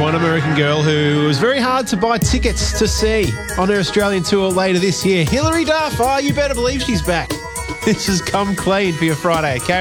one American girl who was very hard to buy tickets to see on her Australian tour later this year. Hilary Duff. Oh, you better believe she's back. This has Come Clean for your Friday.